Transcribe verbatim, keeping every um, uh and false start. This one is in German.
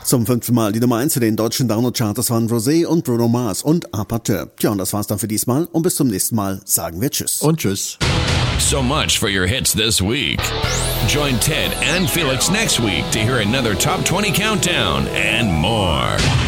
Zum fünften Mal die Nummer eins für den deutschen Download-Charts waren Rosé und Bruno Mars und Apateur. Tja, und das war's dann für diesmal. Und bis zum nächsten Mal sagen wir Tschüss. Und Tschüss. So much for your hits this week. Join Ted and Felix next week to hear another Top twenty Countdown and more.